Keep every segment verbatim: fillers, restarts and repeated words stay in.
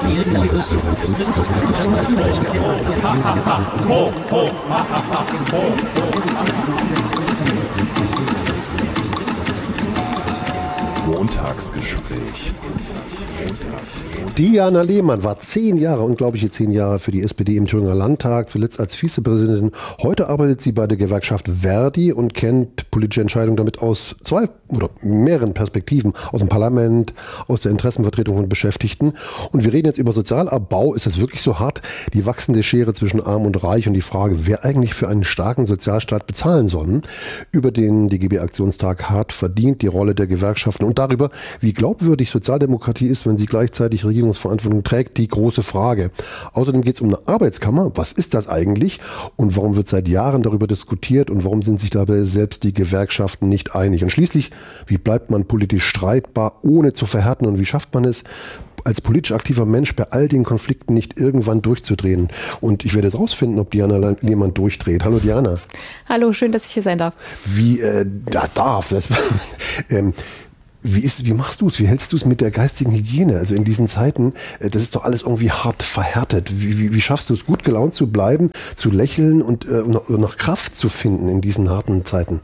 Montagsgespräch. Diana Lehmann war zehn Jahre, unglaubliche zehn Jahre für die S P D im Thüringer Landtag, zuletzt als Vizepräsidentin. Heute arbeitet sie bei der Gewerkschaft Verdi und kennt politische Entscheidungen damit aus zwei oder mehreren Perspektiven, aus dem Parlament, aus der Interessenvertretung von Beschäftigten. Und wir reden jetzt über Sozialabbau. Ist es wirklich so hart? Die wachsende Schere zwischen Arm und Reich und die Frage, wer eigentlich für einen starken Sozialstaat bezahlen soll. Über den D G B-Aktionstag hart verdient, die Rolle der Gewerkschaften und darüber, wie glaubwürdig Sozialdemokratie ist, wenn sie gleichzeitig Regierungsverantwortung trägt, die große Frage. Außerdem geht es um eine Arbeitskammer. Was ist das eigentlich? Und warum wird seit Jahren darüber diskutiert? Und warum sind sich dabei selbst die Gewerkschaften nicht einig? Und schließlich, wie bleibt man politisch streitbar, ohne zu verhärten? Und wie schafft man es, als politisch aktiver Mensch bei all den Konflikten nicht irgendwann durchzudrehen? Und ich werde jetzt rausfinden, ob Diana Lehmann durchdreht. Hallo Diana. Hallo, schön, dass ich hier sein darf. Wie, äh, da darf. Das, ähm, Wie, ist, wie machst du es? Wie hältst du es mit der geistigen Hygiene? Also in diesen Zeiten, das ist doch alles irgendwie hart verhärtet. Wie, wie, wie schaffst du es, gut gelaunt zu bleiben, zu lächeln und äh, noch, noch Kraft zu finden in diesen harten Zeiten?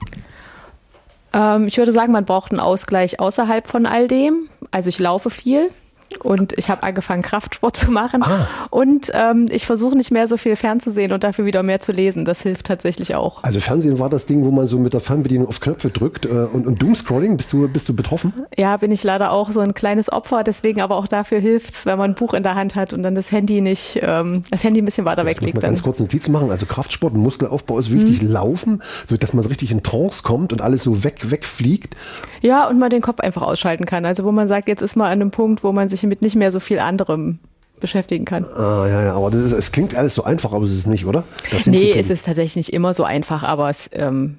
Ähm, ich würde sagen, man braucht einen Ausgleich außerhalb von all dem. Also ich laufe viel. Und ich habe angefangen, Kraftsport zu machen. Ah. Und ähm, ich versuche nicht mehr so viel fernzusehen und dafür wieder mehr zu lesen. Das hilft tatsächlich auch. Also Fernsehen war das Ding, wo man so mit der Fernbedienung auf Knöpfe drückt. Äh, und, und Doomscrolling, bist du, bist du betroffen? Ja, bin ich leider auch so ein kleines Opfer. Deswegen aber auch dafür hilft es, wenn man ein Buch in der Hand hat und dann das Handy nicht, ähm, das Handy ein bisschen weiter weg liegt. Ich muss mal ganz kurz Notizen machen. Also Kraftsport und Muskelaufbau ist wichtig. Mhm. Laufen, so dass man so richtig in Trance kommt und alles so weg, wegfliegt. Ja, und man den Kopf einfach ausschalten kann. Also wo man sagt, jetzt ist man an einem Punkt, wo man sich mit nicht mehr so viel anderem beschäftigen kann. Ah, ja, ja, aber das ist, es klingt alles so einfach, aber es ist nicht, oder? Das nee, es ist tatsächlich nicht immer so einfach, aber es, ähm,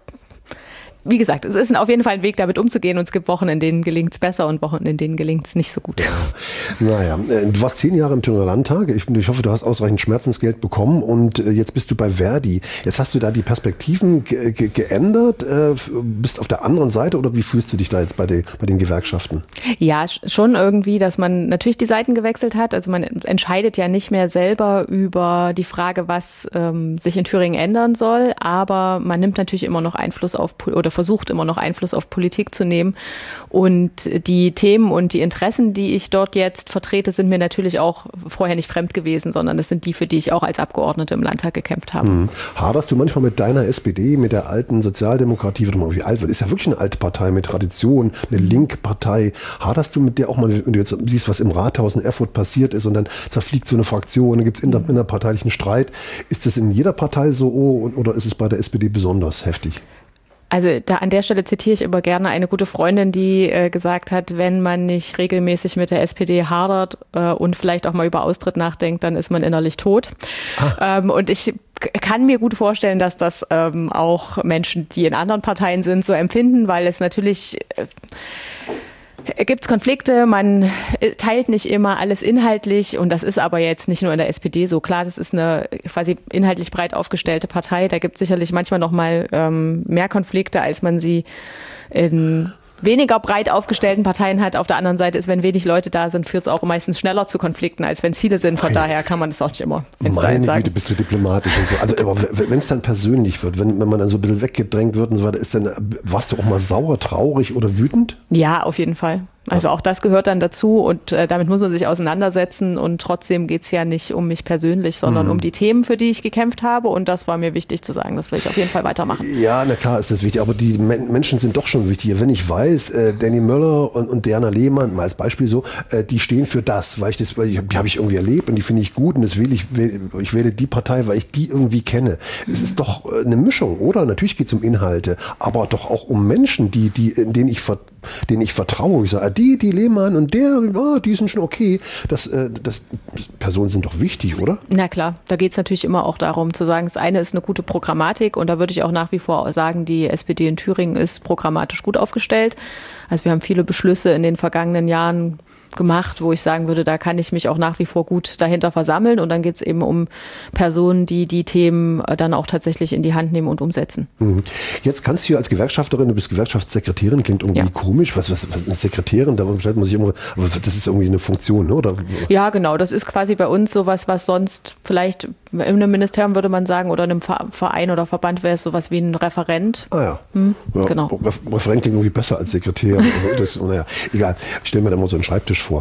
wie gesagt, es ist auf jeden Fall ein Weg, damit umzugehen und es gibt Wochen, in denen gelingt es besser und Wochen, in denen gelingt es nicht so gut. Ja. Naja, du warst zehn Jahre im Thüringer Landtag. Ich, ich hoffe, du hast ausreichend Schmerzensgeld bekommen und jetzt bist du bei Verdi. Jetzt hast du da die Perspektiven ge- ge- geändert, äh, bist auf der anderen Seite oder wie fühlst du dich da jetzt bei, de, bei den Gewerkschaften? Ja, schon irgendwie, dass man natürlich die Seiten gewechselt hat. Also man entscheidet ja nicht mehr selber über die Frage, was ähm, sich in Thüringen ändern soll, aber man nimmt natürlich immer noch Einfluss auf oder versucht immer noch Einfluss auf Politik zu nehmen. Und die Themen und die Interessen, die ich dort jetzt vertrete, sind mir natürlich auch vorher nicht fremd gewesen, sondern das sind die, für die ich auch als Abgeordnete im Landtag gekämpft habe. Hm. Haderst du manchmal mit deiner S P D, mit der alten Sozialdemokratie, warte mal, wie alt wird, ist ja wirklich eine alte Partei mit Tradition, eine linke Partei. Haderst du mit der auch mal, wenn du jetzt siehst, was im Rathaus in Erfurt passiert ist und dann zerfliegt so eine Fraktion, dann gibt es inner, innerparteilichen Streit. Ist das in jeder Partei so oder ist es bei der S P D besonders heftig? Also da an der Stelle zitiere ich immer gerne eine gute Freundin, die äh, gesagt hat, wenn man nicht regelmäßig mit der S P D hadert äh, und vielleicht auch mal über Austritt nachdenkt, dann ist man innerlich tot. Ah. Ähm, und ich kann mir gut vorstellen, dass das ähm, auch Menschen, die in anderen Parteien sind, so empfinden, weil es natürlich äh, gibt es Konflikte, man teilt nicht immer alles inhaltlich und das ist aber jetzt nicht nur in der S P D so. Klar, das ist eine quasi inhaltlich breit aufgestellte Partei, da gibt es sicherlich manchmal noch mal ähm, mehr Konflikte, als man sie in weniger breit aufgestellten Parteien hat. Auf der anderen Seite ist, wenn wenig Leute da sind, führt es auch meistens schneller zu Konflikten, als wenn es viele sind. Von Meine, daher kann man das auch nicht immer. Meine Güte, bist du diplomatisch und so. Also, aber wenn es dann persönlich wird, wenn, wenn man dann so ein bisschen weggedrängt wird und so weiter, ist dann, warst du auch mal sauer, traurig oder wütend? Ja, auf jeden Fall. Also auch das gehört dann dazu und äh, damit muss man sich auseinandersetzen und trotzdem geht's ja nicht um mich persönlich, sondern mhm. um die Themen, für die ich gekämpft habe und das war mir wichtig zu sagen, das will ich auf jeden Fall weitermachen. Ja, na klar ist das wichtig, aber die Men- Menschen sind doch schon wichtig. Wenn ich weiß, äh, Danny Möller und, und Diana Lehmann, mal als Beispiel so, äh, die stehen für das, weil ich das, weil ich, die habe ich irgendwie erlebt und die finde ich gut und das wähle ich, ich wähle die Partei, weil ich die irgendwie kenne. Mhm. Es ist doch eine Mischung, oder? Natürlich geht's um Inhalte, aber doch auch um Menschen, die, die, in denen ich ver- denen ich vertraue. Ich sage, die, die Lehmann und der, oh, die sind schon okay. Das, äh, das, Personen sind doch wichtig, oder? Na klar, da geht es natürlich immer auch darum zu sagen, das eine ist eine gute Programmatik und da würde ich auch nach wie vor sagen, die S P D in Thüringen ist programmatisch gut aufgestellt. Also wir haben viele Beschlüsse in den vergangenen Jahren gemacht, wo ich sagen würde, da kann ich mich auch nach wie vor gut dahinter versammeln. Und dann geht es eben um Personen, die die Themen dann auch tatsächlich in die Hand nehmen und umsetzen. Jetzt kannst du ja als Gewerkschafterin, du bist Gewerkschaftssekretärin, klingt irgendwie ja. komisch. Was, was, was eine Sekretärin, da stellt man sich immer, aber das ist irgendwie eine Funktion, ne? Oder? Ja, genau. Das ist quasi bei uns sowas, was sonst vielleicht in einem Ministerium würde man sagen oder in einem Verein oder Verband wäre es sowas wie ein Referent. Ah ja. Hm, ja genau. Referent klingt irgendwie besser als Sekretär. das, naja, egal. Ich stelle mir da mal so einen Schreibtisch vor.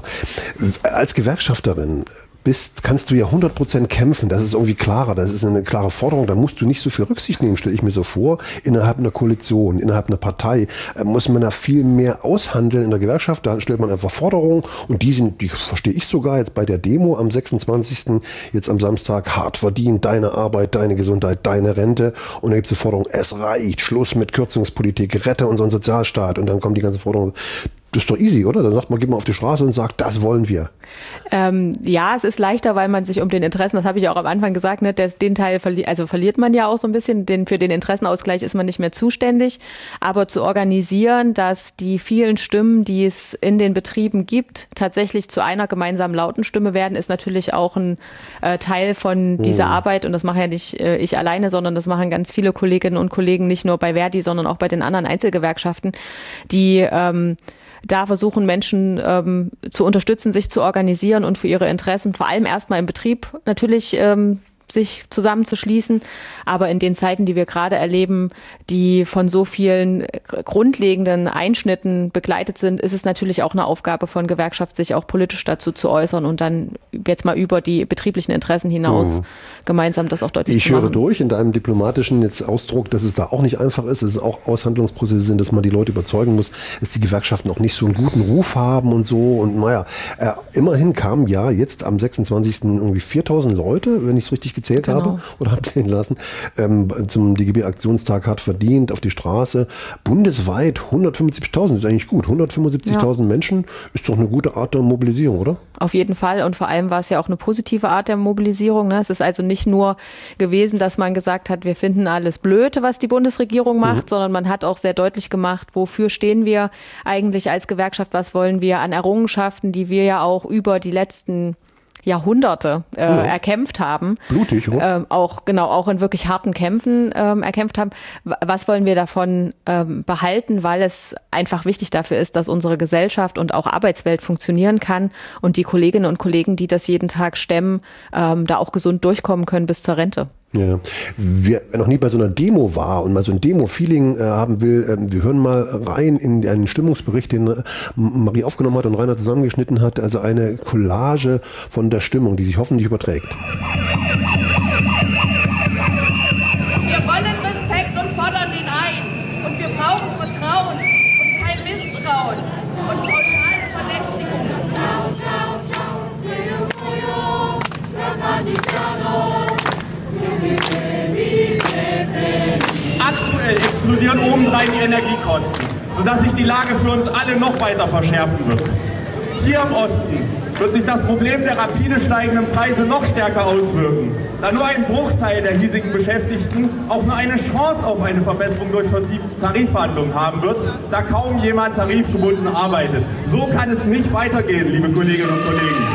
Als Gewerkschafterin bist, kannst du ja hundert Prozent kämpfen. Das ist irgendwie klarer. Das ist eine klare Forderung. Da musst du nicht so viel Rücksicht nehmen, stelle ich mir so vor. Innerhalb einer Koalition, innerhalb einer Partei äh, muss man da viel mehr aushandeln in der Gewerkschaft. Da stellt man einfach Forderungen und die sind, die verstehe ich sogar jetzt bei der Demo am sechsundzwanzigsten jetzt am Samstag, hart verdient, deine Arbeit, deine Gesundheit, deine Rente. Und dann gibt es die Forderung, es reicht, Schluss mit Kürzungspolitik, rette unseren Sozialstaat. Und dann kommen die ganzen Forderungen. Das ist doch easy, oder? Dann sagt man, geht man auf die Straße und sagt, das wollen wir. Ähm, ja, es ist leichter, weil man sich um den Interessen, das habe ich auch am Anfang gesagt, ne, das, den Teil verli- also verliert man ja auch so ein bisschen, den, für den Interessenausgleich ist man nicht mehr zuständig. Aber zu organisieren, dass die vielen Stimmen, die es in den Betrieben gibt, tatsächlich zu einer gemeinsamen lauten Stimme werden, ist natürlich auch ein äh, Teil von dieser hm. Arbeit. Und das mache ja nicht äh, ich alleine, sondern das machen ganz viele Kolleginnen und Kollegen, nicht nur bei Verdi, sondern auch bei den anderen Einzelgewerkschaften, die ähm, da versuchen Menschen ähm, zu unterstützen, sich zu organisieren und für ihre Interessen, vor allem erstmal im Betrieb natürlich ähm, sich zusammenzuschließen. Aber in den Zeiten, die wir gerade erleben, die von so vielen grundlegenden Einschnitten begleitet sind, ist es natürlich auch eine Aufgabe von Gewerkschaft, sich auch politisch dazu zu äußern und dann jetzt mal über die betrieblichen Interessen hinaus mhm. gemeinsam das auch deutlich ich zu machen. Ich höre durch in deinem diplomatischen jetzt Ausdruck, dass es da auch nicht einfach ist, dass es auch Aushandlungsprozesse sind, dass man die Leute überzeugen muss, dass die Gewerkschaften auch nicht so einen guten Ruf haben und so. Und naja, äh, immerhin kamen ja jetzt am sechsundzwanzigsten irgendwie viertausend Leute, wenn ich es richtig gezählt genau. habe oder habe zählen lassen, ähm, zum D G B-Aktionstag hart verdient auf die Straße. Bundesweit hundertfünfundsiebzigtausend, ist eigentlich gut. hundertfünfundsiebzigtausend ja. Menschen ist doch eine gute Art der Mobilisierung, oder? Auf jeden Fall. Und vor allem war es ja auch eine positive Art der Mobilisierung. Ne? Es ist also nicht nur gewesen, dass man gesagt hat, wir finden alles blöd, was die Bundesregierung macht, mhm. sondern man hat auch sehr deutlich gemacht, wofür stehen wir eigentlich als Gewerkschaft, was wollen wir an Errungenschaften, die wir ja auch über die letzten Jahrhunderte äh, ja. erkämpft haben. Blutig, oder? Ähm, auch, genau, auch in wirklich harten Kämpfen ähm, erkämpft haben. Was wollen wir davon ähm, behalten, weil es einfach wichtig dafür ist, dass unsere Gesellschaft und auch Arbeitswelt funktionieren kann und die Kolleginnen und Kollegen, die das jeden Tag stemmen, ähm, da auch gesund durchkommen können bis zur Rente. Ja, wer noch nie bei so einer Demo war und mal so ein Demo-Feeling äh, haben will, äh, wir hören mal rein in einen Stimmungsbericht, den äh, Marie aufgenommen hat und Rainer zusammengeschnitten hat, also eine Collage von der Stimmung, die sich hoffentlich überträgt. Wir wollen Respekt und fordern den ein. Und wir brauchen Vertrauen und kein Misstrauen und pauschale Verdächtigung. Aktuell explodieren obendrein die Energiekosten, sodass sich die Lage für uns alle noch weiter verschärfen wird. Hier im Osten wird sich das Problem der rapide steigenden Preise noch stärker auswirken, da nur ein Bruchteil der hiesigen Beschäftigten auch nur eine Chance auf eine Verbesserung durch Tarifverhandlungen haben wird, da kaum jemand tarifgebunden arbeitet. So kann es nicht weitergehen, liebe Kolleginnen und Kollegen.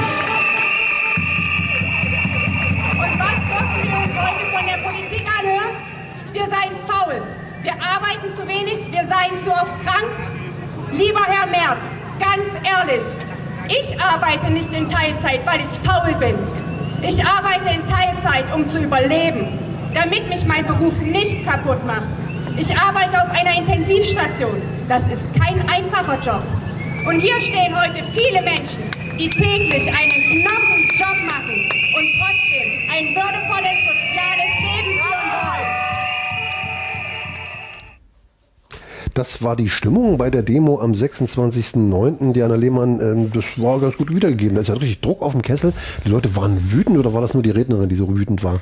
Wir seien faul, wir arbeiten zu wenig, wir seien zu oft krank. Lieber Herr Merz, ganz ehrlich, ich arbeite nicht in Teilzeit, weil ich faul bin. Ich arbeite in Teilzeit, um zu überleben, damit mich mein Beruf nicht kaputt macht. Ich arbeite auf einer Intensivstation. Das ist kein einfacher Job. Und hier stehen heute viele Menschen, die täglich einen Knochenjob machen und trotzdem ein würdevolles soziales Leben führen wollen. Das war die Stimmung bei der Demo am sechsundzwanzigsten neunten Diana Lehmann, ähm, das war ganz gut wiedergegeben. Da ist ja richtig Druck auf dem Kessel. Die Leute waren wütend oder war das nur die Rednerin, die so wütend war?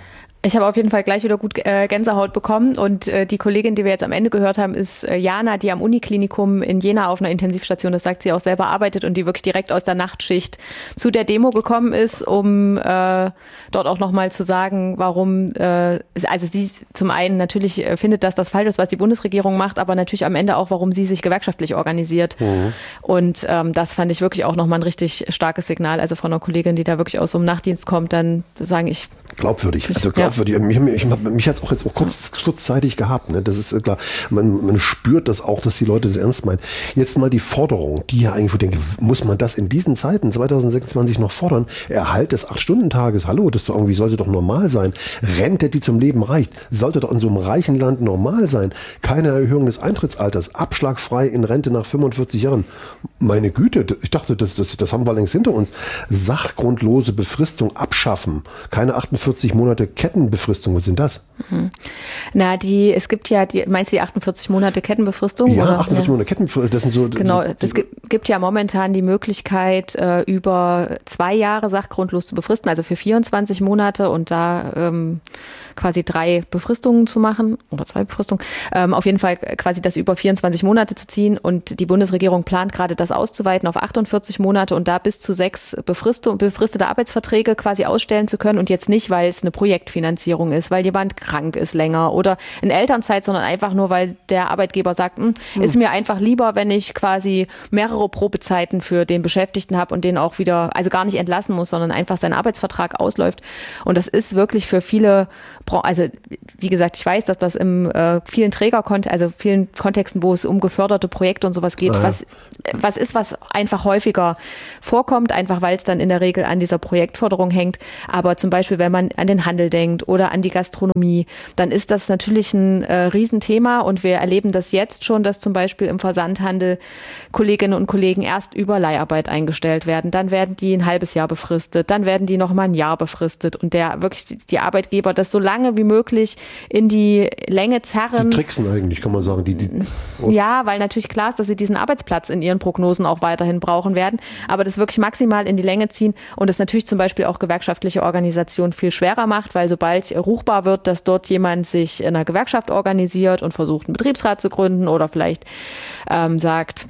Ich habe auf jeden Fall gleich wieder gut äh, Gänsehaut bekommen und äh, die Kollegin, die wir jetzt am Ende gehört haben, ist äh, Jana, die am Uniklinikum in Jena auf einer Intensivstation, das sagt sie auch selber, arbeitet und die wirklich direkt aus der Nachtschicht zu der Demo gekommen ist, um äh, dort auch nochmal zu sagen, warum, äh, also sie zum einen natürlich äh, findet, dass das falsch ist, was die Bundesregierung macht, aber natürlich am Ende auch, warum sie sich gewerkschaftlich organisiert. Mhm. Und ähm, das fand ich wirklich auch nochmal ein richtig starkes Signal, also von einer Kollegin, die da wirklich aus so einem Nachtdienst kommt, dann sagen ich... Glaubwürdig, also glaubwürdig. Ja. Mich, mich, mich hat es auch jetzt auch kurz, kurzzeitig gehabt. Ne? Das ist klar. Man, man spürt das auch, dass die Leute das ernst meinen. Jetzt mal die Forderung, die ja eigentlich, wo ich denke, muss man das in diesen Zeiten zwanzig sechsundzwanzig noch fordern? Erhalt des acht-Stunden-Tages, hallo, das doch irgendwie sollte doch normal sein. Rente, die zum Leben reicht, sollte doch in so einem reichen Land normal sein. Keine Erhöhung des Eintrittsalters, abschlagfrei in Rente nach fünfundvierzig Jahren. Meine Güte, ich dachte, das, das, das haben wir längst hinter uns. Sachgrundlose Befristung abschaffen. Keine achtundvierzig Monate Kettenbefristung, was sind das? Mhm. Na, die, es gibt ja, die, meinst du die achtundvierzig Monate Kettenbefristung? Ja, oder? achtundvierzig ja. Monate Kettenbefristung, das sind so... Genau, so, es gibt, gibt ja momentan die Möglichkeit, äh, über zwei Jahre sachgrundlos zu befristen, also für vierundzwanzig Monate und da ähm, quasi drei Befristungen zu machen oder zwei Befristungen, ähm, auf jeden Fall quasi das über vierundzwanzig Monate zu ziehen und die Bundesregierung plant gerade das auszuweiten auf achtundvierzig Monate und da bis zu sechs Befristung, befristete Arbeitsverträge quasi ausstellen zu können und jetzt nicht, weil es eine Projektfinanzierung ist, weil jemand krank ist länger oder in Elternzeit, sondern einfach nur, weil der Arbeitgeber sagt, hm, ist mir einfach lieber, wenn ich quasi mehrere Probezeiten für den Beschäftigten habe und den auch wieder, also gar nicht entlassen muss, sondern einfach sein Arbeitsvertrag ausläuft und das ist wirklich für viele, also wie gesagt, ich weiß, dass das in äh, vielen Trägerkontexten, also vielen Kontexten, wo es um geförderte Projekte und sowas geht, ah, ja. was, was ist, was einfach häufiger vorkommt, einfach weil es dann in der Regel an dieser Projektförderung hängt. Aber zum Beispiel, wenn man an den Handel denkt oder an die Gastronomie, dann ist das natürlich ein äh, Riesenthema und wir erleben das jetzt schon, dass zum Beispiel im Versandhandel Kolleginnen und Kollegen erst über Leiharbeit eingestellt werden, dann werden die ein halbes Jahr befristet, dann werden die nochmal ein Jahr befristet und der wirklich die Arbeitgeber das so lange wie möglich in die Länge zerren. Die tricksen eigentlich, kann man sagen. Die, die, ja, weil natürlich klar ist, dass sie diesen Arbeitsplatz in ihren Prognosen auch weiterhin brauchen werden, aber das wirklich maximal in die Länge ziehen und es natürlich zum Beispiel auch gewerkschaftliche Organisationen viel schwerer macht, weil sobald ruchbar wird, dass dort jemand sich in einer Gewerkschaft organisiert und versucht, einen Betriebsrat zu gründen oder vielleicht ähm, sagt,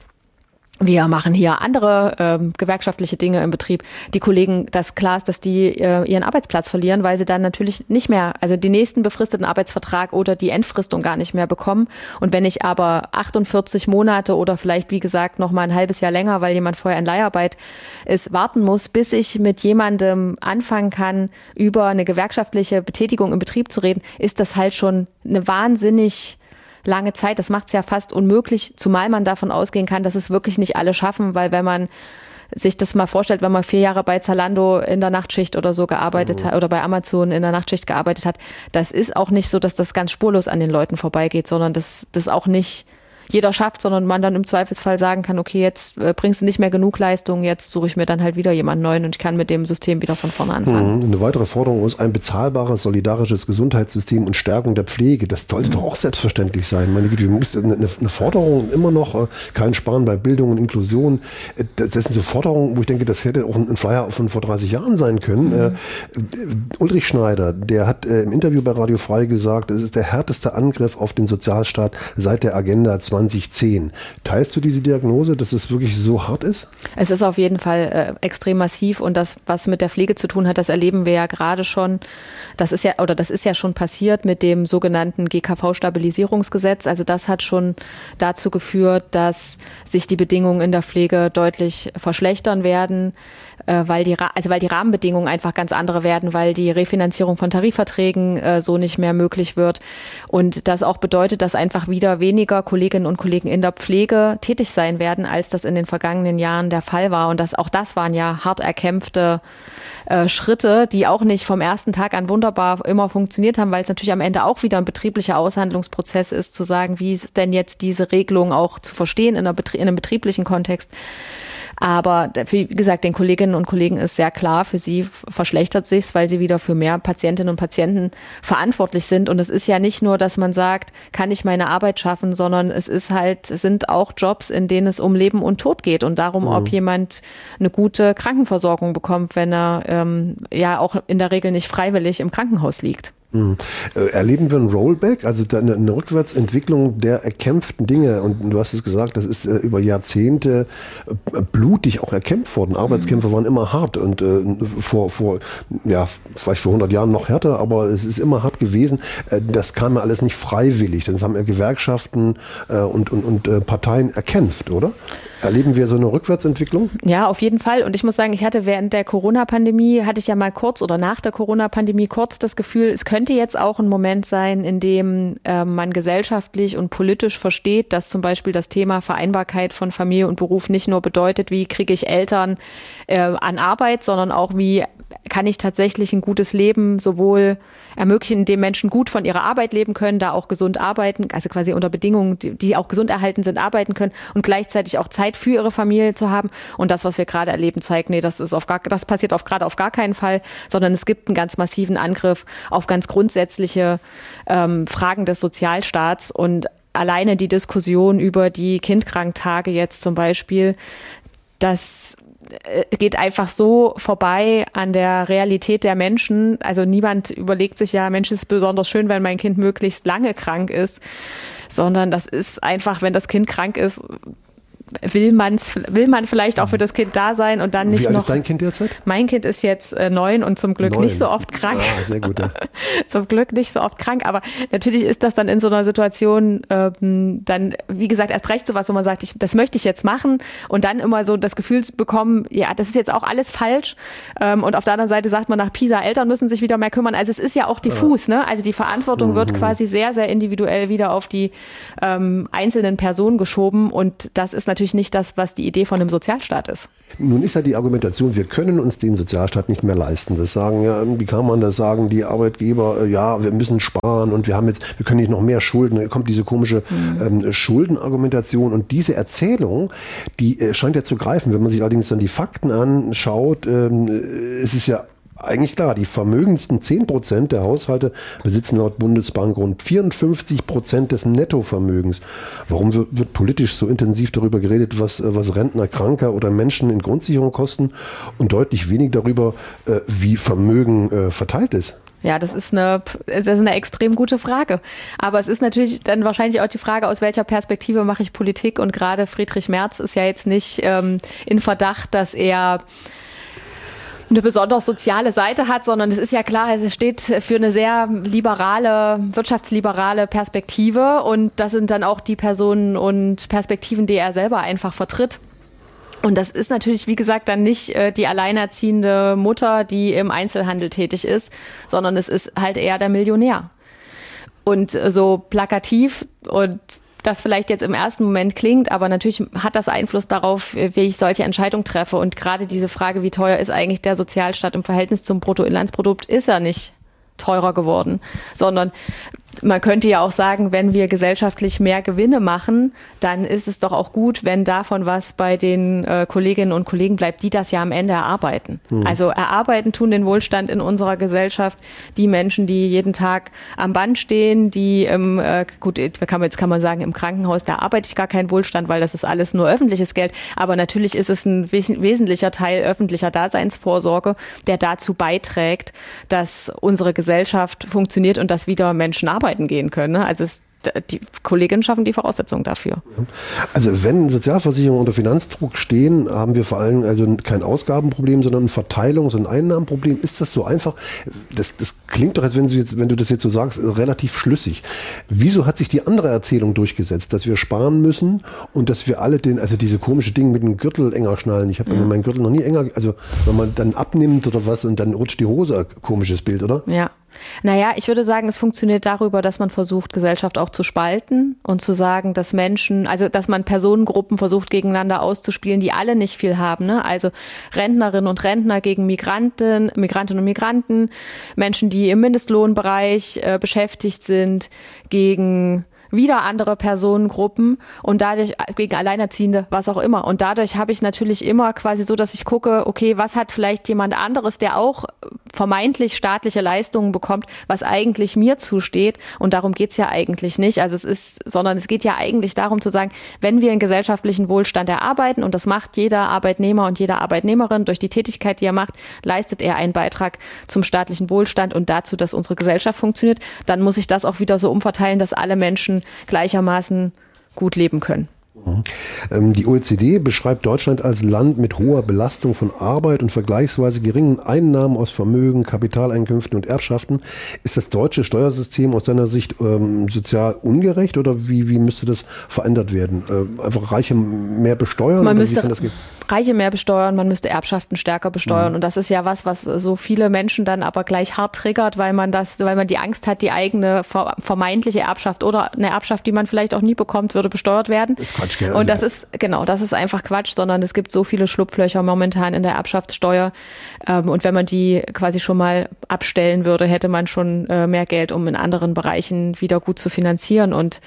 wir machen hier andere ähm, gewerkschaftliche Dinge im Betrieb. Die Kollegen, das klar ist, dass die äh, ihren Arbeitsplatz verlieren, weil sie dann natürlich nicht mehr, also den nächsten befristeten Arbeitsvertrag oder die Entfristung gar nicht mehr bekommen. Und wenn ich aber achtundvierzig Monate oder vielleicht, wie gesagt, noch mal ein halbes Jahr länger, weil jemand vorher in Leiharbeit ist, warten muss, bis ich mit jemandem anfangen kann, über eine gewerkschaftliche Betätigung im Betrieb zu reden, ist das halt schon eine wahnsinnig lange Zeit. Das macht es ja fast unmöglich, zumal man davon ausgehen kann, dass es wirklich nicht alle schaffen, weil wenn man sich das mal vorstellt, wenn man vier Jahre bei Zalando in der Nachtschicht oder so gearbeitet hat oder bei Amazon in der Nachtschicht gearbeitet hat, das ist auch nicht so, dass das ganz spurlos an den Leuten vorbeigeht, sondern das das auch nicht jeder schafft, sondern man dann im Zweifelsfall sagen kann, okay, jetzt äh, bringst du nicht mehr genug Leistung, jetzt suche ich mir dann halt wieder jemanden neuen und ich kann mit dem System wieder von vorne anfangen. Eine weitere Forderung ist ein bezahlbares, solidarisches Gesundheitssystem und Stärkung der Pflege. Das sollte mhm. doch auch selbstverständlich sein. Meine Güte, eine, eine Forderung immer noch, äh, kein Sparen bei Bildung und Inklusion. Äh, das sind so Forderungen, wo ich denke, das hätte auch ein Flyer von vor dreißig Jahren sein können. Mhm. Äh, Ulrich Schneider, der hat äh, im Interview bei Radio Frei gesagt, es ist der härteste Angriff auf den Sozialstaat seit der Agenda zwanzig zehn. Teilst du diese Diagnose, dass es wirklich so hart ist? Es ist auf jeden Fall äh, extrem massiv und das, was mit der Pflege zu tun hat, das erleben wir ja gerade schon. Das ist ja, oder das ist ja schon passiert mit dem sogenannten G K V-Stabilisierungsgesetz. Also das hat schon dazu geführt, dass sich die Bedingungen in der Pflege deutlich verschlechtern werden, äh, weil die, also weil die Rahmenbedingungen einfach ganz andere werden, weil die Refinanzierung von Tarifverträgen äh, so nicht mehr möglich wird. Und das auch bedeutet, dass einfach wieder weniger Kolleginnen und Kollegen in der Pflege tätig sein werden, als das in den vergangenen Jahren der Fall war. Und das, auch das waren ja hart erkämpfte äh, Schritte, die auch nicht vom ersten Tag an wunderbar immer funktioniert haben, weil es natürlich am Ende auch wieder ein betrieblicher Aushandlungsprozess ist, zu sagen, wie ist denn jetzt diese Regelung auch zu verstehen in, einer Betrie- in einem betrieblichen Kontext. Aber wie gesagt, den Kolleginnen und Kollegen ist sehr klar, für sie verschlechtert sich's, weil sie wieder für mehr Patientinnen und Patienten verantwortlich sind. Und es ist ja nicht nur, dass man sagt, kann ich meine Arbeit schaffen, sondern es ist halt, es sind auch Jobs, in denen es um Leben und Tod geht und darum, mhm. ob jemand eine gute Krankenversorgung bekommt, wenn er ähm, ja auch in der Regel nicht freiwillig im Krankenhaus liegt. Mhm. Erleben wir ein Rollback, also eine, eine Rückwärtsentwicklung der erkämpften Dinge? Und du hast es gesagt, das ist äh, über Jahrzehnte äh, blutig auch erkämpft worden. Arbeitskämpfe mhm. waren immer hart und äh, vor, vor, ja, vielleicht vor hundert Jahren noch härter, aber es ist immer hart gewesen. Äh, das kam ja alles nicht freiwillig. Das haben ja Gewerkschaften äh, und, und, und äh, Parteien erkämpft, oder? Erleben wir so eine Rückwärtsentwicklung? Ja, auf jeden Fall. Und ich muss sagen, ich hatte während der Corona-Pandemie, hatte ich ja mal kurz oder nach der Corona-Pandemie kurz das Gefühl, es könnte jetzt auch ein Moment sein, in dem äh, man gesellschaftlich und politisch versteht, dass zum Beispiel das Thema Vereinbarkeit von Familie und Beruf nicht nur bedeutet, wie kriege ich Eltern äh, an Arbeit, sondern auch wie kann ich tatsächlich ein gutes Leben sowohl ermöglichen, indem Menschen gut von ihrer Arbeit leben können, da auch gesund arbeiten, also quasi unter Bedingungen, die, die auch gesund erhalten sind, arbeiten können und gleichzeitig auch Zeit für ihre Familie zu haben. Und das, was wir gerade erleben, zeigt, nee, das ist auf gar, das passiert auf gerade auf gar keinen Fall, sondern es gibt einen ganz massiven Angriff auf ganz grundsätzliche ähm, Fragen des Sozialstaats und alleine die Diskussion über die Kindkranktage jetzt zum Beispiel, das geht einfach so vorbei an der Realität der Menschen. Also niemand überlegt sich ja, Mensch, es ist besonders schön, wenn mein Kind möglichst lange krank ist, sondern das ist einfach, wenn das Kind krank ist, will man's, will man vielleicht auch für das Kind da sein und dann nicht noch. Wie alt ist dein Kind derzeit? Mein Kind ist jetzt äh, neun und zum Glück neun. Nicht so oft krank. Ah, sehr gut. Ja. Zum Glück nicht so oft krank, aber natürlich ist das dann in so einer Situation ähm, dann, wie gesagt, erst recht sowas, wo man sagt, ich, das möchte ich jetzt machen und dann immer so das Gefühl zu bekommen, ja, das ist jetzt auch alles falsch ähm, und auf der anderen Seite sagt man nach Pisa, Eltern müssen sich wieder mehr kümmern. Also es ist ja auch diffus, ne? Also die Verantwortung mhm. wird quasi sehr, sehr individuell wieder auf die ähm, einzelnen Personen geschoben und das ist natürlich nicht das, was die Idee von einem Sozialstaat ist. Nun ist ja die Argumentation, wir können uns den Sozialstaat nicht mehr leisten. Das sagen ja, wie kann man das sagen, die Arbeitgeber, ja, wir müssen sparen und wir haben jetzt, wir können nicht noch mehr Schulden. Da kommt diese komische mhm. ähm, Schuldenargumentation und diese Erzählung, die äh, scheint ja zu greifen. Wenn man sich allerdings dann die Fakten anschaut, ähm, es ist ja eigentlich klar, die vermögendsten zehn Prozent der Haushalte besitzen laut Bundesbank rund vierundfünfzig Prozent des Nettovermögens. Warum wird, wird politisch so intensiv darüber geredet, was, was Rentner, Kranker oder Menschen in Grundsicherung kosten und deutlich wenig darüber, wie Vermögen verteilt ist? Ja, das ist eine, das ist eine extrem gute Frage. Aber es ist natürlich dann wahrscheinlich auch die Frage, aus welcher Perspektive mache ich Politik? Und gerade Friedrich Merz ist ja jetzt nicht ähm, in Verdacht, dass er eine besonders soziale Seite hat, sondern es ist ja klar, es steht für eine sehr liberale, wirtschaftsliberale Perspektive und das sind dann auch die Personen und Perspektiven, die er selber einfach vertritt. Und das ist natürlich, wie gesagt, dann nicht äh, die alleinerziehende Mutter, die im Einzelhandel tätig ist, sondern es ist halt eher der Millionär. Und äh, so plakativ und das vielleicht jetzt im ersten Moment klingt, aber natürlich hat das Einfluss darauf, wie ich solche Entscheidungen treffe. Und gerade diese Frage, wie teuer ist eigentlich der Sozialstaat im Verhältnis zum Bruttoinlandsprodukt, ist er nicht teurer geworden, sondern man könnte ja auch sagen, wenn wir gesellschaftlich mehr Gewinne machen, dann ist es doch auch gut, wenn davon was bei den äh, Kolleginnen und Kollegen bleibt, die das ja am Ende erarbeiten. Mhm. Also erarbeiten tun den Wohlstand in unserer Gesellschaft die Menschen, die jeden Tag am Band stehen, die im, äh, gut, jetzt kann man sagen, im Krankenhaus, da arbeite ich gar keinen Wohlstand, weil das ist alles nur öffentliches Geld. Aber natürlich ist es ein wes- wesentlicher Teil öffentlicher Daseinsvorsorge, der dazu beiträgt, dass unsere Gesellschaft funktioniert und dass wieder Menschen arbeiten gehen können. Also es, die Kolleginnen schaffen die Voraussetzungen dafür. Also wenn Sozialversicherungen unter Finanzdruck stehen, haben wir vor allem also kein Ausgabenproblem, sondern ein Verteilungs- und Einnahmenproblem. Ist das so einfach? Das, das klingt doch, als wenn du, jetzt, wenn du das jetzt so sagst, relativ schlüssig. Wieso hat sich die andere Erzählung durchgesetzt, dass wir sparen müssen und dass wir alle den, also diese komische Dinge mit dem Gürtel enger schnallen. Ich habe mhm. meinen Gürtel noch nie enger, also wenn man dann abnimmt oder was und dann rutscht die Hose, komisches Bild, oder? Ja. Naja, ich würde sagen, es funktioniert darüber, dass man versucht, Gesellschaft auch zu spalten und zu sagen, dass Menschen, also dass man Personengruppen versucht, gegeneinander auszuspielen, die alle nicht viel haben. Ne? Also Rentnerinnen und Rentner gegen Migranten, Migrantinnen und Migranten, Menschen, die im Mindestlohnbereich äh, beschäftigt sind, gegen wieder andere Personengruppen und dadurch gegen Alleinerziehende, was auch immer. Und dadurch habe ich natürlich immer quasi so, dass ich gucke, okay, was hat vielleicht jemand anderes, der auch vermeintlich staatliche Leistungen bekommt, was eigentlich mir zusteht. Und darum geht's ja eigentlich nicht. Also es ist, sondern es geht ja eigentlich darum zu sagen, wenn wir einen gesellschaftlichen Wohlstand erarbeiten, und das macht jeder Arbeitnehmer und jede Arbeitnehmerin durch die Tätigkeit, die er macht, leistet er einen Beitrag zum staatlichen Wohlstand und dazu, dass unsere Gesellschaft funktioniert, dann muss ich das auch wieder so umverteilen, dass alle Menschen gleichermaßen gut leben können. Die O E C D beschreibt Deutschland als Land mit hoher Belastung von Arbeit und vergleichsweise geringen Einnahmen aus Vermögen, Kapitaleinkünften und Erbschaften. Ist das deutsche Steuersystem aus deiner Sicht ähm, sozial ungerecht oder wie, wie müsste das verändert werden? Äh, einfach Reiche mehr besteuern? Man oder müsste wie kann das gehen? Reiche mehr besteuern, man müsste Erbschaften stärker besteuern. Mhm. Und das ist ja was, was so viele Menschen dann aber gleich hart triggert, weil man das, weil man die Angst hat, die eigene vermeintliche Erbschaft oder eine Erbschaft, die man vielleicht auch nie bekommt, würde besteuert werden. Das ist Quatsch, gell? Und das ist, genau, das ist einfach Quatsch, sondern es gibt so viele Schlupflöcher momentan in der Erbschaftssteuer. Und wenn man die quasi schon mal abstellen würde, hätte man schon mehr Geld, um in anderen Bereichen wieder gut zu finanzieren. Und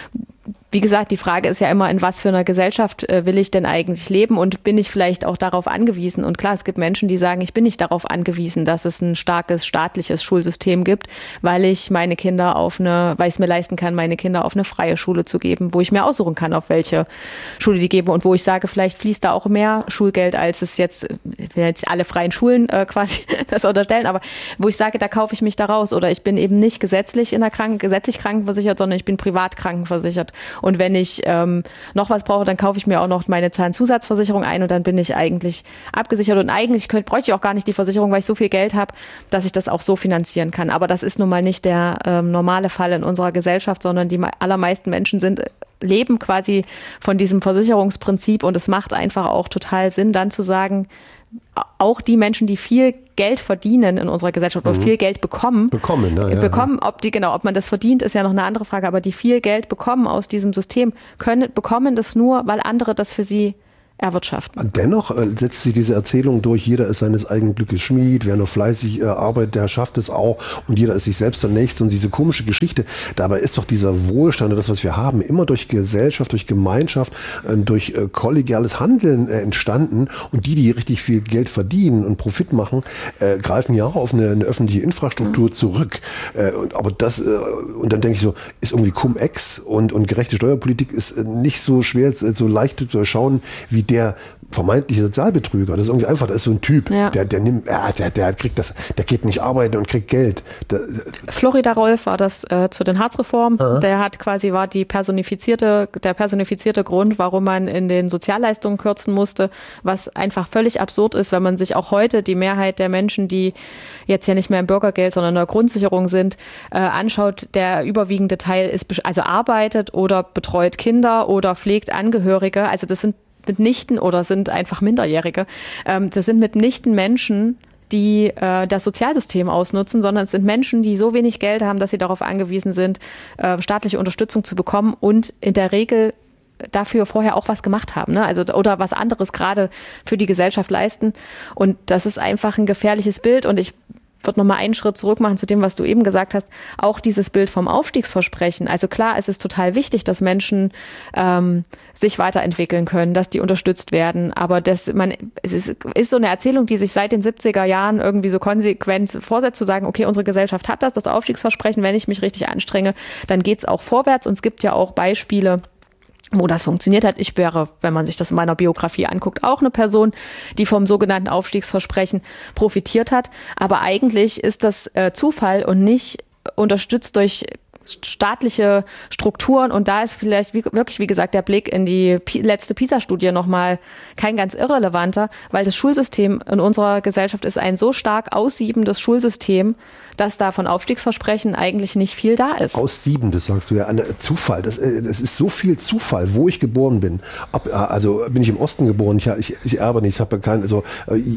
wie gesagt, die Frage ist ja immer, in was für einer Gesellschaft äh, will ich denn eigentlich leben und bin ich vielleicht auch darauf angewiesen? Und klar, es gibt Menschen, die sagen, ich bin nicht darauf angewiesen, dass es ein starkes staatliches Schulsystem gibt, weil ich meine Kinder auf eine, weil ich es mir leisten kann, meine Kinder auf eine freie Schule zu geben, wo ich mir aussuchen kann, auf welche Schule die geben und wo ich sage, vielleicht fließt da auch mehr Schulgeld, als es jetzt, ich will jetzt alle freien Schulen äh, quasi das unterstellen, aber wo ich sage, da kaufe ich mich da raus oder ich bin eben nicht gesetzlich in der Kranken, gesetzlich krankenversichert, sondern ich bin privat krankenversichert. Und wenn ich ähm, noch was brauche, dann kaufe ich mir auch noch meine Zahnzusatzversicherung ein und dann bin ich eigentlich abgesichert. Und eigentlich könnte, bräuchte ich auch gar nicht die Versicherung, weil ich so viel Geld habe, dass ich das auch so finanzieren kann. Aber das ist nun mal nicht der ähm, normale Fall in unserer Gesellschaft, sondern die allermeisten Menschen sind leben quasi von diesem Versicherungsprinzip und es macht einfach auch total Sinn, dann zu sagen, auch die Menschen, die viel Geld verdienen in unserer Gesellschaft oder mhm. viel Geld bekommen, bekommen, na, ja, bekommen, ob die genau, ob man das verdient, ist ja noch eine andere Frage, aber die viel Geld bekommen aus diesem System, können bekommen das nur, weil andere das für sie erwirtschaften. Dennoch äh, setzt sich diese Erzählung durch, jeder ist seines eigenen Glückes Schmied, wer nur fleißig äh, arbeitet, der schafft es auch und jeder ist sich selbst der Nächste und diese komische Geschichte. Dabei ist doch dieser Wohlstand und das, was wir haben, immer durch Gesellschaft, durch Gemeinschaft, äh, durch äh, kollegiales Handeln äh, entstanden und die, die richtig viel Geld verdienen und Profit machen, äh, greifen ja auch auf eine, eine öffentliche Infrastruktur mhm. zurück. Äh, und, aber das, äh, und dann denke ich so, ist irgendwie Cum-Ex und, und gerechte Steuerpolitik ist äh, nicht so schwer, so leicht zu erschauen, wie der vermeintliche Sozialbetrüger. Das ist irgendwie einfach, das ist so ein Typ, ja. der, der nimmt, ja, der, der kriegt das, der geht nicht arbeiten und kriegt Geld. Der, Florida Rolf war das äh, zu den Harzreformen. Aha. Der hat quasi, war die personifizierte, der personifizierte Grund, warum man in den Sozialleistungen kürzen musste, was einfach völlig absurd ist, wenn man sich auch heute die Mehrheit der Menschen, die jetzt ja nicht mehr im Bürgergeld, sondern in der Grundsicherung sind, äh, anschaut. Der überwiegende Teil ist, also arbeitet oder betreut Kinder oder pflegt Angehörige. Also das sind mitnichten oder sind einfach Minderjährige. Ähm, das sind mitnichten Menschen, die äh, das Sozialsystem ausnutzen, sondern es sind Menschen, die so wenig Geld haben, dass sie darauf angewiesen sind, äh, staatliche Unterstützung zu bekommen und in der Regel dafür vorher auch was gemacht haben, ne? Also oder was anderes gerade für die Gesellschaft leisten. Und das ist einfach ein gefährliches Bild und ich würde noch mal einen Schritt zurück machen zu dem, was du eben gesagt hast. Auch dieses Bild vom Aufstiegsversprechen. Also klar, es ist total wichtig, dass Menschen ähm, sich weiterentwickeln können, dass die unterstützt werden. Aber das, man, es ist, ist so eine Erzählung, die sich seit den siebziger Jahren irgendwie so konsequent vorsetzt, zu sagen, okay, unsere Gesellschaft hat das, das Aufstiegsversprechen. Wenn ich mich richtig anstrenge, dann geht's auch vorwärts. Und es gibt ja auch Beispiele, wo das funktioniert hat. Ich wäre, wenn man sich das in meiner Biografie anguckt, auch eine Person, die vom sogenannten Aufstiegsversprechen profitiert hat. Aber eigentlich ist das äh, Zufall und nicht unterstützt durch staatliche Strukturen. Und da ist vielleicht wie, wirklich, wie gesagt, der Blick in die P- letzte PISA-Studie nochmal kein ganz irrelevanter, weil das Schulsystem in unserer Gesellschaft ist ein so stark aussiebendes Schulsystem, dass da von Aufstiegsversprechen eigentlich nicht viel da ist. Aussiebendes, sagst du ja, ein Zufall. Das, das ist so viel Zufall, wo ich geboren bin. Ab, also bin ich im Osten geboren, ich, ich, ich erbe nicht, ich habe keinen, also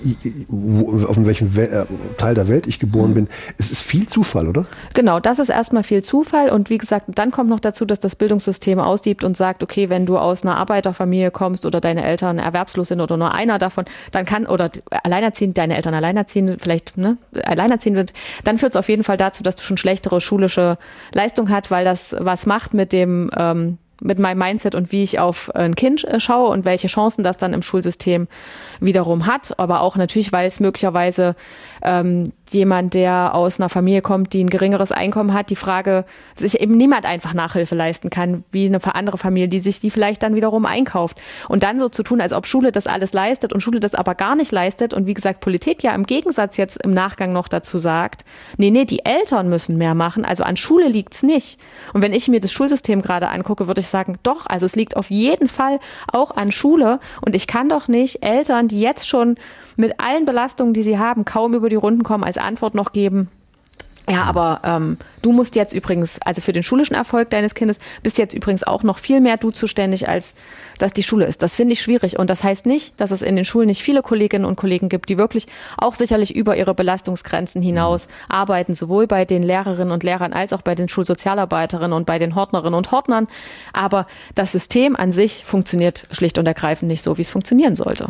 wo, auf welchem Wel- Teil der Welt ich geboren bin. Es ist viel Zufall, oder? Genau, das ist erstmal viel Zufall. Fall. Und wie gesagt, dann kommt noch dazu, dass das Bildungssystem aussiebt und sagt, okay, wenn du aus einer Arbeiterfamilie kommst oder deine Eltern erwerbslos sind oder nur einer davon, dann kann, oder alleinerziehend, deine Eltern alleinerziehend, vielleicht ne, alleinerziehend wird, dann führt es auf jeden Fall dazu, dass du schon schlechtere schulische Leistung hast, weil das was macht mit dem ähm, mit meinem Mindset und wie ich auf ein Kind schaue und welche Chancen das dann im Schulsystem wiederum hat. Aber auch natürlich, weil es möglicherweise ähm, jemand, der aus einer Familie kommt, die ein geringeres Einkommen hat, die Frage, sich eben niemand einfach Nachhilfe leisten kann, wie eine andere Familie, die sich die vielleicht dann wiederum einkauft. Und dann so zu tun, als ob Schule das alles leistet und Schule das aber gar nicht leistet und wie gesagt, Politik ja im Gegensatz jetzt im Nachgang noch dazu sagt, nee, nee, die Eltern müssen mehr machen, also an Schule liegt's nicht. Und wenn ich mir das Schulsystem gerade angucke, würde ich sagen, doch, also es liegt auf jeden Fall auch an Schule und ich kann doch nicht Eltern, die jetzt schon mit allen Belastungen, die sie haben, kaum über die Runden kommen, als Antwort noch geben, ja, aber ähm, du musst jetzt übrigens, also für den schulischen Erfolg deines Kindes, bist jetzt übrigens auch noch viel mehr du zuständig, als dass die Schule ist. Das finde ich schwierig und das heißt nicht, dass es in den Schulen nicht viele Kolleginnen und Kollegen gibt, die wirklich auch sicherlich über ihre Belastungsgrenzen hinaus arbeiten, sowohl bei den Lehrerinnen und Lehrern als auch bei den Schulsozialarbeiterinnen und bei den Hortnerinnen und Hortnern. Aber das System an sich funktioniert schlicht und ergreifend nicht so, wie es funktionieren sollte.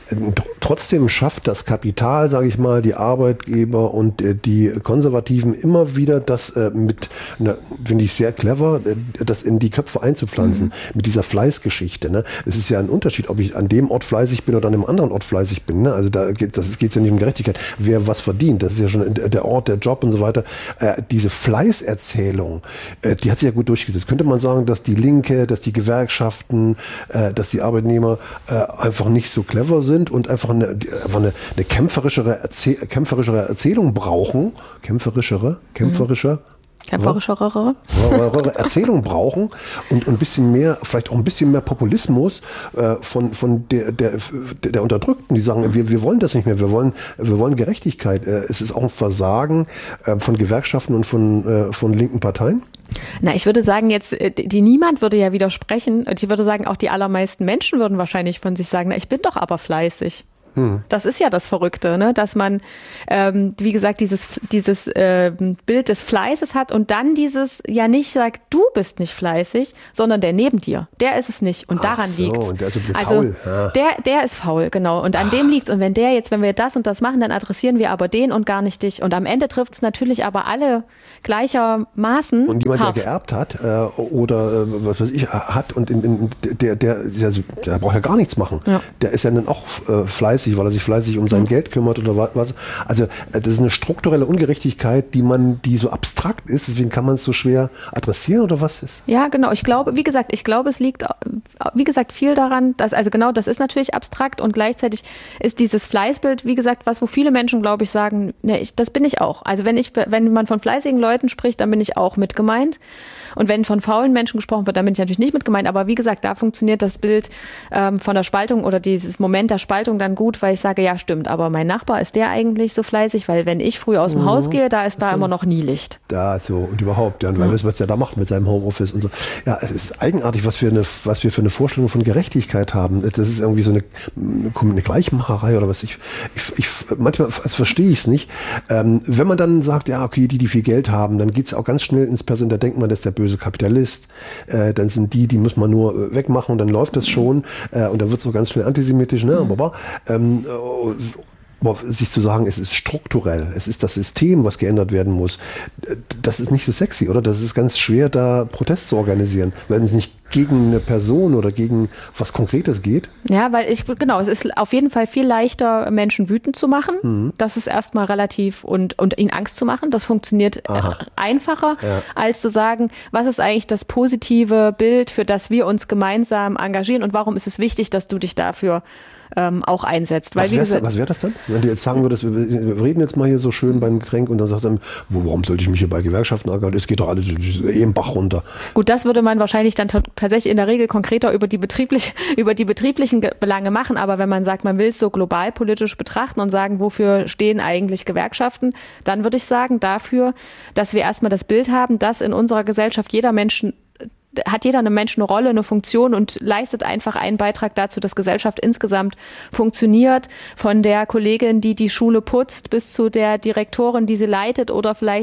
Trotzdem schafft das Kapital, sage ich mal, die Arbeitgeber und äh, die Konservativen immer wieder das äh, mit, finde ich sehr clever, äh, das in die Köpfe einzupflanzen, mhm. mit dieser Fleißgeschichte. Ne? Es ist ja ein Unterschied, ob ich an dem Ort fleißig bin oder an einem anderen Ort fleißig bin. Ne? Also da geht es ja nicht um Gerechtigkeit, wer was verdient. Das ist ja schon der Ort, der Job und so weiter. Äh, diese Fleißerzählung, äh, die hat sich ja gut durchgesetzt. Könnte man sagen, dass die Linke, dass die Gewerkschaften, äh, dass die Arbeitnehmer äh, einfach nicht so clever sind und einfach eine, einfach eine, eine kämpferischere, Erzähl kämpferischere Erzählung brauchen, kämpferischere, kämpferischer, mhm. kämpferischere Erzählung brauchen und ein bisschen mehr, vielleicht auch ein bisschen mehr Populismus äh, von, von der, der, der Unterdrückten, die sagen, wir, wir wollen das nicht mehr, wir wollen, wir wollen Gerechtigkeit. Äh, es ist auch ein Versagen äh, von Gewerkschaften und von, äh, von linken Parteien. Na, ich würde sagen jetzt, die niemand würde ja widersprechen. Ich würde sagen, auch die allermeisten Menschen würden wahrscheinlich von sich sagen, na, ich bin doch aber fleißig. Hm. Das ist ja das Verrückte, ne? Dass man, ähm, wie gesagt, dieses, dieses äh, Bild des Fleißes hat und dann dieses ja nicht sagt, du bist nicht fleißig, sondern der neben dir, der ist es nicht und daran so, liegt's. Und der ist ein bisschen also faul. Ja. Der, der ist faul, genau. Und an dem liegt's. Und wenn der jetzt, wenn wir das und das machen, dann adressieren wir aber den und gar nicht dich. Und am Ende trifft's natürlich aber alle gleichermaßen. Und jemand, hart. der geerbt hat äh, oder äh, was weiß ich, hat und in, in, der, der, der, der braucht ja gar nichts machen. Ja. Der ist ja dann auch äh, fleißig, weil er sich fleißig um sein mhm. Geld kümmert oder was. Also das ist eine strukturelle Ungerechtigkeit, die man, die so abstrakt ist, deswegen kann man es so schwer adressieren oder was ist? Ja, genau. Ich glaube, wie gesagt, ich glaube, es liegt, wie gesagt, viel daran, dass, also genau, das ist natürlich abstrakt und gleichzeitig ist dieses Fleißbild, wie gesagt, was, wo viele Menschen, glaube ich, sagen, ne, ich, das bin ich auch. Also wenn ich, wenn man von fleißigen Leuten spricht, dann bin ich auch mit gemeint. Und wenn von faulen Menschen gesprochen wird, dann bin ich natürlich nicht mit gemeint. Aber wie gesagt, da funktioniert das Bild ähm, von der Spaltung oder dieses Moment der Spaltung dann gut, weil ich sage, ja, stimmt, aber mein Nachbar, ist der eigentlich so fleißig? Weil wenn ich früh aus dem mhm. Haus gehe, da ist da so. immer noch nie Licht. Da so und überhaupt, ja, und weil mhm. was der da macht mit seinem Homeoffice und so. Ja, es ist eigenartig, was wir eine, was wir für eine Vorstellung von Gerechtigkeit haben. Das ist irgendwie so eine, eine Gleichmacherei oder was. Ich, ich, ich manchmal also verstehe ich es nicht. Ähm, wenn man dann sagt, ja, okay, die, die viel Geld haben, dann geht es auch ganz schnell ins Person, da denkt man, das ist der böse Kapitalist. Äh, dann sind die, die muss man nur wegmachen und dann läuft das schon. Äh, und dann wird es so ganz schnell antisemitisch, ne? Mhm. Aber ähm, sich zu sagen, es ist strukturell, es ist das System, was geändert werden muss, das ist nicht so sexy, oder? Das ist ganz schwer, da Protest zu organisieren, wenn es nicht gegen eine Person oder gegen was Konkretes geht. Ja, weil ich, genau, es ist auf jeden Fall viel leichter, Menschen wütend zu machen. Mhm. Das ist erstmal relativ und, und ihnen Angst zu machen. Das funktioniert Aha. einfacher, ja. als zu sagen, was ist eigentlich das positive Bild, für das wir uns gemeinsam engagieren und warum ist es wichtig, dass du dich dafür Ähm, auch einsetzt. Weil, was wäre wär das dann? Wenn du jetzt sagen würdest, wir, wir reden jetzt mal hier so schön beim Getränk und dann sagt er, warum sollte ich mich hier bei Gewerkschaften engagieren? Es geht doch alles eh im Bach runter. Gut, das würde man wahrscheinlich dann tatsächlich in der Regel konkreter über die, betrieblich, über die betrieblichen Belange machen, aber wenn man sagt, man will es so global politisch betrachten und sagen, wofür stehen eigentlich Gewerkschaften, dann würde ich sagen, dafür, dass wir erstmal das Bild haben, dass in unserer Gesellschaft jeder Mensch hat jeder eine Mensch eine Rolle, eine Funktion und leistet einfach einen Beitrag dazu, dass Gesellschaft insgesamt funktioniert. Von der Kollegin, die die Schule putzt, bis zu der Direktorin, die sie leitet oder vielleicht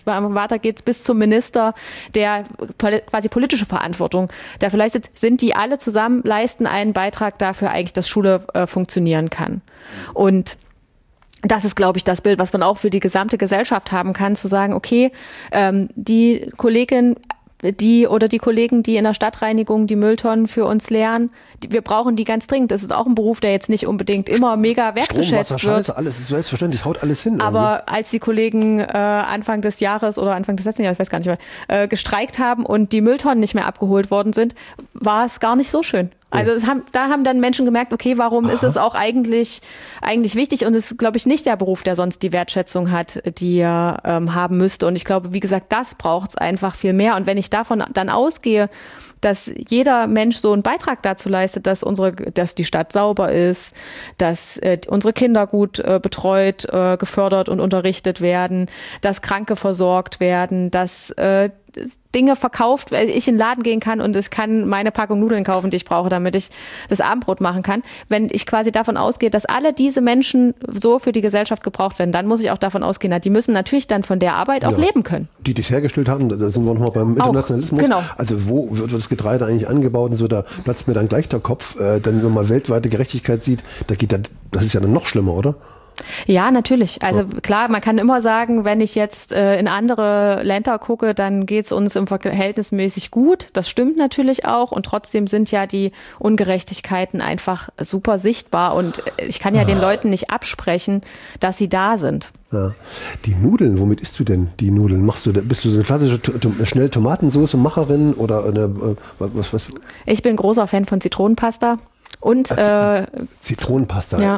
weiter geht's bis zum Minister, der quasi politische Verantwortung, der vielleicht sitzt, sind die alle zusammen, leisten einen Beitrag dafür eigentlich, dass Schule äh, funktionieren kann. Und das ist, glaube ich, das Bild, was man auch für die gesamte Gesellschaft haben kann, zu sagen, okay, ähm, die Kollegin, die oder die Kollegen, die in der Stadtreinigung die Mülltonnen für uns leeren, die, wir brauchen die ganz dringend. Das ist auch ein Beruf, der jetzt nicht unbedingt immer mega wertgeschätzt Strom, Wasser, wird. Scheiße, alles ist selbstverständlich, haut alles hin. Aber irgendwie. als die Kollegen äh, Anfang des Jahres oder Anfang des letzten Jahres, ich weiß gar nicht mehr, äh, gestreikt haben und die Mülltonnen nicht mehr abgeholt worden sind, war es gar nicht so schön. Also es haben, da haben dann Menschen gemerkt, okay, warum Aha. ist es auch eigentlich, eigentlich wichtig? Und es ist, glaube ich, nicht der Beruf, der sonst die Wertschätzung hat, die er ähm, haben müsste. Und ich glaube, wie gesagt, das braucht es einfach viel mehr. Und wenn ich davon dann ausgehe, dass jeder Mensch so einen Beitrag dazu leistet, dass unsere, dass die Stadt sauber ist, dass äh, unsere Kinder gut äh, betreut, äh, gefördert und unterrichtet werden, dass Kranke versorgt werden, dass äh, Dinge verkauft, weil ich in den Laden gehen kann und ich kann meine Packung Nudeln kaufen, die ich brauche, damit ich das Abendbrot machen kann. Wenn ich quasi davon ausgehe, dass alle diese Menschen so für die Gesellschaft gebraucht werden, dann muss ich auch davon ausgehen, na, die müssen natürlich dann von der Arbeit auch ja, leben können. Die das hergestellt haben, da sind wir nochmal beim Internationalismus. Auch, genau. Also wo wird das Getreide eigentlich angebaut und so, da platzt mir dann gleich der Kopf. Äh, dann, wenn man weltweite Gerechtigkeit sieht, da geht dann, das ist ja dann noch schlimmer, oder? Ja, natürlich. Also klar, man kann immer sagen, wenn ich jetzt äh, in andere Länder gucke, dann geht es uns im verhältnismäßig gut. Das stimmt natürlich auch. Und trotzdem sind ja die Ungerechtigkeiten einfach super sichtbar. Und ich kann ja ah. den Leuten nicht absprechen, dass sie da sind. Ja. Die Nudeln, womit isst du denn die Nudeln? Machst du, bist du so eine klassische schnell Tomatensoße-Macherin oder eine, äh, was, was? Ich bin großer Fan von Zitronenpasta. Und äh, Zitronenpasta. Ja.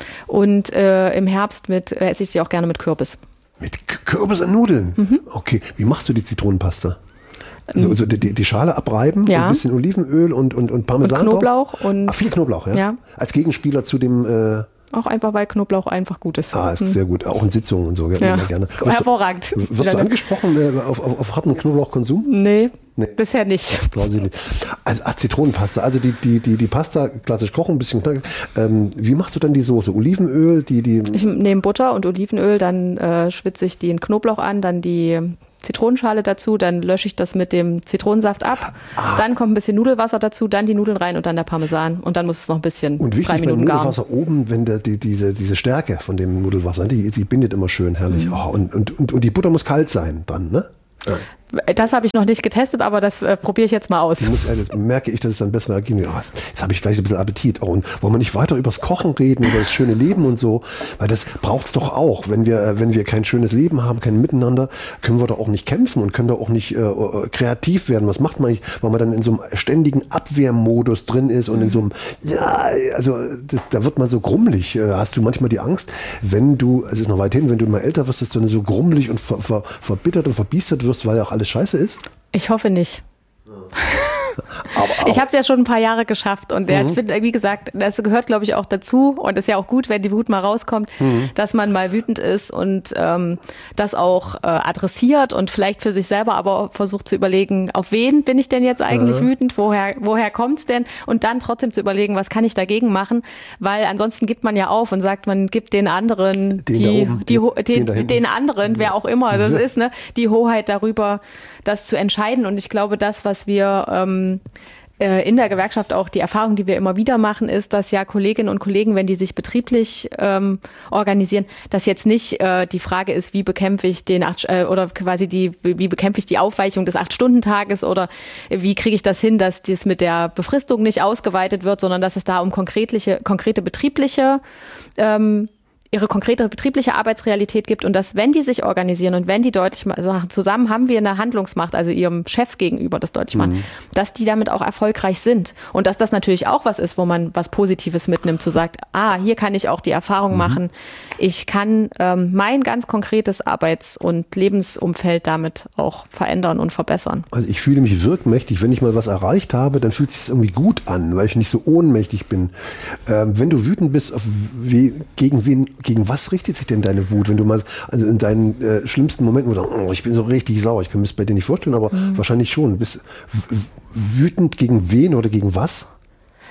Und äh, im Herbst mit äh, esse ich die auch gerne mit Kürbis. Mit K- Kürbis und Nudeln? Mhm. Okay. Wie machst du die Zitronenpasta? So, so die, die Schale abreiben, ja. ein bisschen Olivenöl und, und, und Parmesan. Und Knoblauch. Und ah, viel Knoblauch, ja? ja. Als Gegenspieler zu dem... Äh, Auch einfach, weil Knoblauch einfach gut ist. Ah, ist hm. sehr gut. Auch in Sitzungen und so. Ja. Gerne. Wirst Hervorragend. Du, wirst du angesprochen äh, auf, auf, auf harten Knoblauchkonsum? Nee, nee, bisher nicht. Glauben Sie nicht. Also ah, Zitronenpasta, also die, die, die, die Pasta klassisch kochen, ein bisschen knackig. Ähm, wie machst du dann die Soße? Olivenöl? Die, die ich nehme Butter und Olivenöl, dann äh, schwitze ich den Knoblauch an, dann die Zitronenschale dazu, dann lösche ich das mit dem Zitronensaft ab, ah. dann kommt ein bisschen Nudelwasser dazu, dann die Nudeln rein und dann der Parmesan und dann muss es noch ein bisschen und drei Minuten garen. Und wichtig beim Nudelwasser oben, wenn der, die, diese, diese Stärke von dem Nudelwasser, die, die bindet immer schön herrlich. Mhm. Oh, und, und, und, und die Butter muss kalt sein dann, ne? Ja. Das habe ich noch nicht getestet, aber das äh, probiere ich jetzt mal aus. Muss, jetzt merke ich, dass es dann besser ergeben. Oh, jetzt habe ich gleich ein bisschen Appetit. Oh, und wollen wir nicht weiter über das Kochen reden, über das schöne Leben und so? Weil das braucht es doch auch. Wenn wir, wenn wir kein schönes Leben haben, kein Miteinander, können wir doch auch nicht kämpfen und können doch auch nicht äh, kreativ werden. Was macht man eigentlich, weil man dann in so einem ständigen Abwehrmodus drin ist und in so einem, ja, also das, da wird man so grummelig. Äh, hast du manchmal die Angst, wenn du, es ist noch weit hin, wenn du immer älter wirst, dass du dann so grummelig und ver, ver, verbittert und verbiestert wirst, weil ja auch alles scheiße ist? Ich hoffe nicht. Aber, aber. Ich habe es ja schon ein paar Jahre geschafft und der, mhm. ich finde, wie gesagt, das gehört, glaube ich, auch dazu und ist ja auch gut, wenn die Wut mal rauskommt, mhm. dass man mal wütend ist und ähm, das auch äh, adressiert und vielleicht für sich selber aber versucht zu überlegen, auf wen bin ich denn jetzt eigentlich mhm. wütend, woher, woher kommt's denn und dann trotzdem zu überlegen, was kann ich dagegen machen, weil ansonsten gibt man ja auf und sagt, man gibt den anderen, den die, oben, die, den, den, den, den anderen, mhm. wer auch immer das ist, ne, die Hoheit darüber, das zu entscheiden und ich glaube, das, was wir ähm, in der Gewerkschaft auch die Erfahrung, die wir immer wieder machen, ist, dass ja Kolleginnen und Kollegen, wenn die sich betrieblich ähm, organisieren, dass jetzt nicht äh, die Frage ist, wie bekämpfe ich den acht, äh, oder quasi die, wie bekämpfe ich die Aufweichung des Acht-Stunden-Tages oder wie kriege ich das hin, dass das mit der Befristung nicht ausgeweitet wird, sondern dass es da um konkrete, konkrete betriebliche ähm, ihre konkrete betriebliche Arbeitsrealität gibt und dass, wenn die sich organisieren und wenn die deutlich machen, zusammen haben wir eine Handlungsmacht, also ihrem Chef gegenüber, das deutlich machen, mhm. dass die damit auch erfolgreich sind und dass das natürlich auch was ist, wo man was Positives mitnimmt, zu sagt, ah, hier kann ich auch die Erfahrung mhm. machen, ich kann ähm, mein ganz konkretes Arbeits- und Lebensumfeld damit auch verändern und verbessern. Also ich fühle mich wirkmächtig, wenn ich mal was erreicht habe, dann fühlt es sich irgendwie gut an, weil ich nicht so ohnmächtig bin. Ähm, wenn du wütend bist, auf we- gegen wen Gegen was richtet sich denn deine Wut, wenn du mal also in deinen äh, schlimmsten Momenten, wo du sagst, oh, ich bin so richtig sauer, ich kann mir das bei dir nicht vorstellen, aber mhm. wahrscheinlich schon. Du bist w- wütend gegen wen oder gegen was?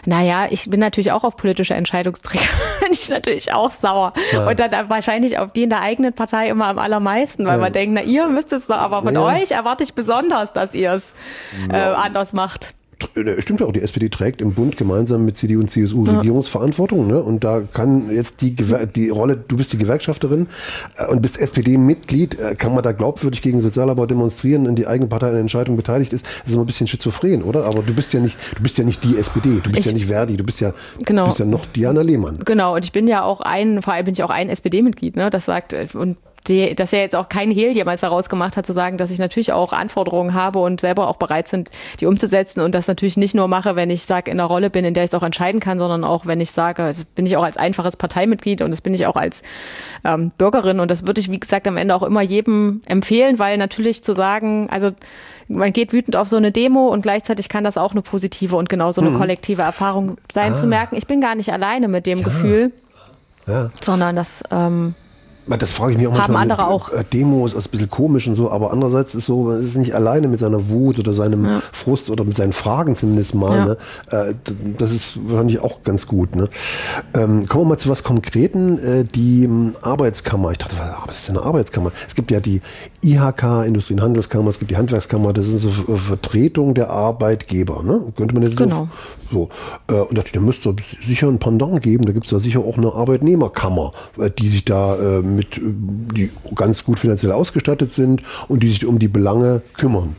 Naja, ich bin natürlich auch auf politische Entscheidungsträger, bin ich natürlich auch sauer. Ja. Und dann wahrscheinlich auf die in der eigenen Partei immer am allermeisten, weil ja. man denkt, na ihr müsst es doch, aber von ja. euch erwarte ich besonders, dass ihr es ja. äh, anders macht. Stimmt ja auch, die S P D trägt im Bund gemeinsam mit C D U und C S U ja. Regierungsverantwortung. Ne? Und da kann jetzt die, Gewer- die Rolle, du bist die Gewerkschafterin äh, und bist S P D-Mitglied, äh, kann man da glaubwürdig gegen Sozialarbeit demonstrieren, in die eigene Partei an der Entscheidung beteiligt ist. Das ist immer ein bisschen schizophren, oder? Aber du bist ja nicht, du bist ja nicht die S P D, du bist ich, ja nicht Verdi, du bist ja, genau. du bist ja noch Diana Lehmann. Genau, und ich bin ja auch ein, vor allem bin ich auch ein S P D-Mitglied, ne? Das sagt, und Die, dass er jetzt auch kein Hehl jemals daraus gemacht hat, zu sagen, dass ich natürlich auch Anforderungen habe und selber auch bereit sind, die umzusetzen und das natürlich nicht nur mache, wenn ich sage, in einer Rolle bin, in der ich es auch entscheiden kann, sondern auch, wenn ich sage, das bin ich auch als einfaches Parteimitglied und das bin ich auch als ähm, Bürgerin und das würde ich, wie gesagt, am Ende auch immer jedem empfehlen, weil natürlich zu sagen, also man geht wütend auf so eine Demo und gleichzeitig kann das auch eine positive und genauso eine mhm. kollektive Erfahrung sein, ah. zu merken, ich bin gar nicht alleine mit dem ja. Gefühl, ja. sondern das ähm, Das frage ich mich auch manchmal. Haben andere auch. Demos ist ein bisschen komisch und so, aber andererseits ist so, man ist nicht alleine mit seiner Wut oder seinem ja. Frust oder mit seinen Fragen zumindest mal. Ja. Ne? Das ist wahrscheinlich auch ganz gut. Ne? Ähm, kommen wir mal zu was Konkreten. Die Arbeitskammer, ich dachte, was ist denn eine Arbeitskammer? Es gibt ja die I H K, Industrie- und Handelskammer, es gibt die Handwerkskammer, das ist eine Vertretung der Arbeitgeber. Ne? Könnte man jetzt genau. so. so. Und dachte ich, da müsste es sicher ein Pendant geben, da gibt es da sicher auch eine Arbeitnehmerkammer, die sich da mit, die ganz gut finanziell ausgestattet sind und die sich um die Belange kümmern.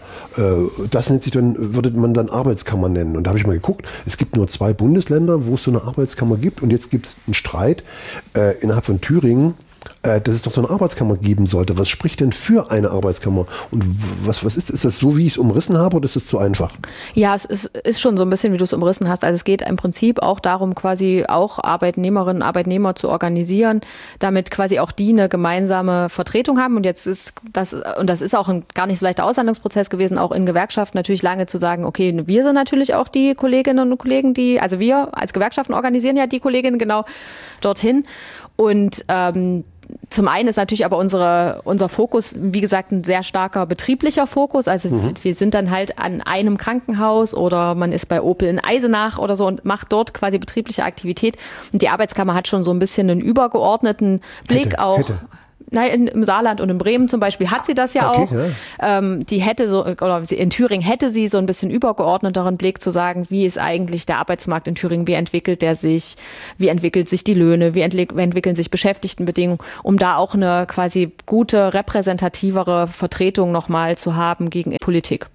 Das nennt sich dann, würde man dann Arbeitskammer nennen. Und da habe ich mal geguckt, es gibt nur zwei Bundesländer, wo es so eine Arbeitskammer gibt und jetzt gibt es einen Streit äh, innerhalb von Thüringen, äh, dass es doch so eine Arbeitskammer geben sollte. Was spricht denn für eine Arbeitskammer? Und was, was ist, ist das so, wie ich es umrissen habe, oder ist es zu einfach? Ja, es ist, ist schon so ein bisschen, wie du es umrissen hast. Also es geht im Prinzip auch darum, quasi auch Arbeitnehmerinnen, Arbeitnehmer zu organisieren, damit quasi auch die eine gemeinsame Vertretung haben. Und jetzt ist das, und das ist auch ein gar nicht so leichter Aushandlungsprozess gewesen, auch in Gewerkschaften natürlich lange zu sagen, okay, wir sind natürlich auch die Kolleginnen und Kollegen, die, also wir als Gewerkschaften organisieren ja die Kolleginnen genau dorthin. Und ähm, zum einen ist natürlich aber unsere, unser Fokus, wie gesagt, ein sehr starker betrieblicher Fokus. Also mhm. wir sind dann halt an einem Krankenhaus oder man ist bei Opel in Eisenach oder so und macht dort quasi betriebliche Aktivität. Und die Arbeitskammer hat schon so ein bisschen einen übergeordneten Blick hätte, auch. Hätte. Nein, im Saarland und in Bremen zum Beispiel hat sie das ja okay, auch. Ja. Ähm, die hätte so, oder in Thüringen hätte sie so ein bisschen übergeordneteren Blick zu sagen, wie ist eigentlich der Arbeitsmarkt in Thüringen, wie entwickelt der sich, wie entwickelt sich die Löhne, wie entwickeln sich Beschäftigtenbedingungen, um da auch eine quasi gute, repräsentativere Vertretung nochmal zu haben gegen Politik.